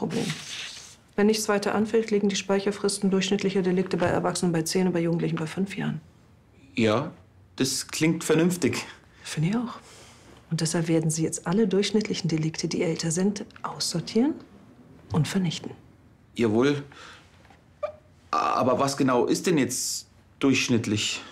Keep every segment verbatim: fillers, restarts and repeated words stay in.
Problem. Wenn nichts weiter anfällt, liegen die Speicherfristen durchschnittlicher Delikte bei Erwachsenen bei zehn und bei Jugendlichen bei fünf Jahren. Ja, das klingt vernünftig. Finde ich auch. Und deshalb werden Sie jetzt alle durchschnittlichen Delikte, die älter sind, aussortieren und vernichten. Jawohl. Aber was genau ist denn jetzt durchschnittlich?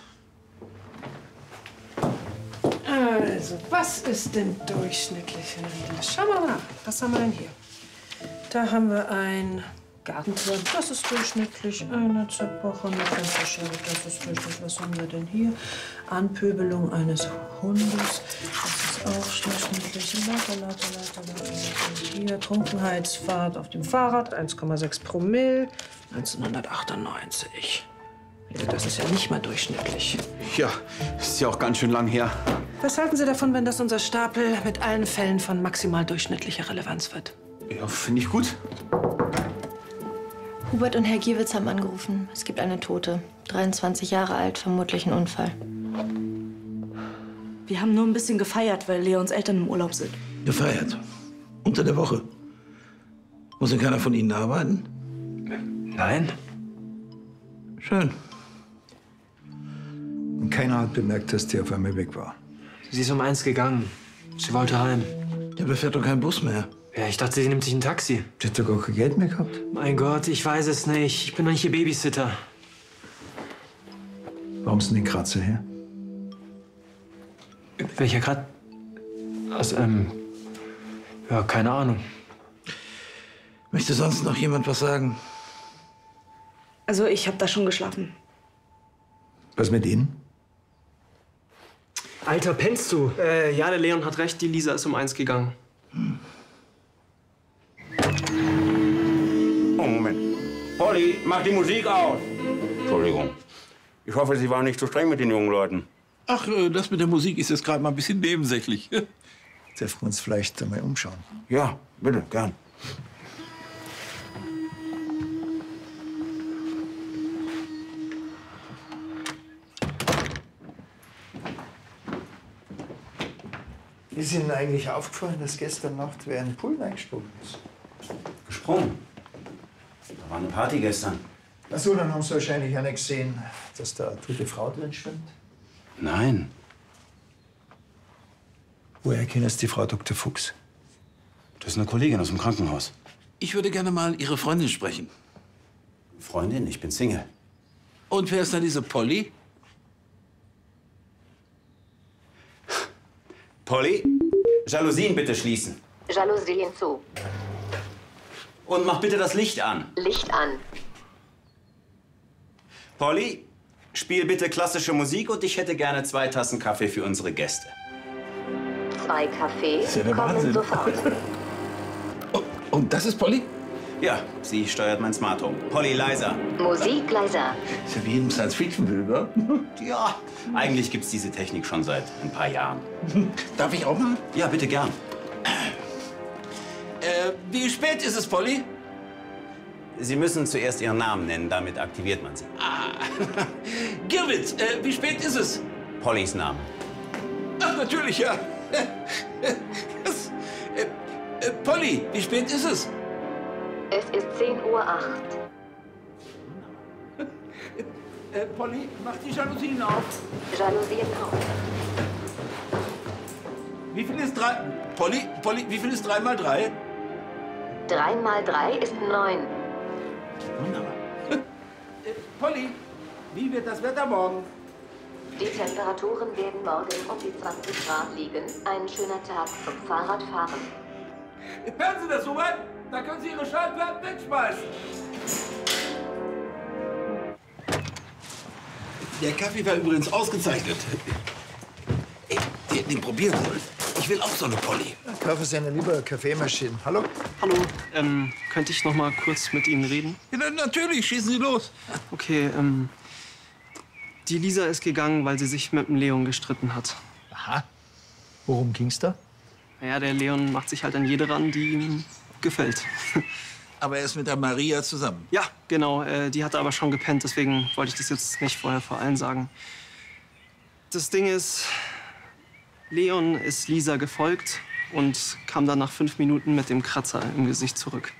Also, was ist denn durchschnittlich, Herr Riedel? Schauen wir mal nach. Was haben wir denn hier? Da haben wir ein Gartentor, das ist durchschnittlich. Eine zerbrochene Fensterscheibe, das ist durchschnittlich. Was haben wir denn hier? Anpöbelung eines Hundes, das ist auch durchschnittlich. Lauter, lauter, lauter, lauter, lauter. Hier, Trunkenheitsfahrt auf dem Fahrrad, eins Komma sechs Promille, neunzehnhundertachtundneunzig. Das ist ja nicht mal durchschnittlich. Ja, ist ja auch ganz schön lang her. Was halten Sie davon, wenn das unser Stapel mit allen Fällen von maximal durchschnittlicher Relevanz wird? Ja, finde ich gut. Hubert und Herr Giewitz haben angerufen. Es gibt eine Tote. dreiundzwanzig Jahre alt, vermutlich ein Unfall. Wir haben nur ein bisschen gefeiert, weil Leons Eltern im Urlaub sind. Gefeiert? Unter der Woche? Muss denn keiner von Ihnen arbeiten? Nein. Schön. Und keiner hat bemerkt, dass die auf einmal weg war. Sie ist um eins gegangen. Sie wollte heim. Ja, aber fährt doch kein Bus mehr. Ja, ich dachte, sie nimmt sich ein Taxi. Die hat doch gar kein Geld mehr gehabt. Mein Gott, ich weiß es nicht. Ich bin doch nicht ihr Babysitter. Warum ist denn den Kratzer her? Welcher Kratzer? Aus, ähm... Ja, keine Ahnung. Möchte sonst noch jemand was sagen? Also, ich habe da schon geschlafen. Was mit Ihnen? Alter, pennst du? Äh, ja, der Leon hat recht. Die Lisa ist um eins gegangen. Hm. Oh, Moment. Polly, mach die Musik aus. Entschuldigung. Ich hoffe, Sie waren nicht zu streng mit den jungen Leuten. Ach, das mit der Musik ist jetzt gerade mal ein bisschen nebensächlich. Dürfen wir uns vielleicht einmal umschauen? Ja, bitte, gern. Ist Ihnen eigentlich aufgefallen, dass gestern Nacht wer in den Pool eingesprungen ist? Gesprungen? Da war eine Party gestern. Ach so, dann haben Sie wahrscheinlich auch nicht gesehen, dass da eine tote Frau drin schwimmt. Nein. Woher kennen Sie die Frau Doktor Fuchs? Das ist eine Kollegin aus dem Krankenhaus. Ich würde gerne mal Ihre Freundin sprechen. Freundin, ich bin Single. Und wer ist denn diese Polly? Polly, Jalousien bitte schließen. Jalousien zu. Und mach bitte das Licht an. Licht an. Polly, spiel bitte klassische Musik und ich hätte gerne zwei Tassen Kaffee für unsere Gäste. Zwei Kaffee ist ja der kommen Wahnsinn. sofort. Oh, und das ist Polly? Ja, sie steuert mein Smart Home. Polly, leiser. Musik leiser. Ist ja wie im Science-Fiction-Film, ne? Ja, eigentlich gibt's diese Technik schon seit ein paar Jahren. Darf ich auch mal? Ja, bitte gern. Äh, wie spät ist es, Polly? Sie müssen zuerst Ihren Namen nennen, damit aktiviert man Sie. Ah, Giewitz, äh, wie spät ist es? Pollys Name. Ach, natürlich, ja. Das, äh, äh, Polly, wie spät ist es? Es ist zehn Uhr acht. Äh, Polly, mach die Jalousien auf. Jalousien auf. Wie viel ist drei? Polly, Polly, wie viel ist drei mal drei? Drei mal drei ist neun. Wunderbar. Äh, Polly, wie wird das Wetter morgen? Die Temperaturen werden morgen um die zwanzig Grad liegen. Ein schöner Tag zum Fahrradfahren. Hören Sie das soweit? Da können Sie Ihre Schallplatten wegschmeißen. Der Kaffee war übrigens ausgezeichnet. Ey, die hätten ihn probieren sollen. Ich will auch so eine Polly. Kaufen Sie eine lieber Kaffeemaschine. Hallo? Hallo, ähm, könnte ich noch mal kurz mit Ihnen reden? Ja, na, natürlich, schießen Sie los. Okay, ähm, die Lisa ist gegangen, weil sie sich mit dem Leon gestritten hat. Aha. Worum ging's da? Naja, der Leon macht sich halt an jede ran, die ihm gefällt. Aber er ist mit der Maria zusammen. Ja, genau. Äh, die hatte aber schon gepennt, deswegen wollte ich das jetzt nicht vorher vor allen sagen. Das Ding ist, Leon ist Lisa gefolgt und kam dann nach fünf Minuten mit dem Kratzer im Gesicht zurück.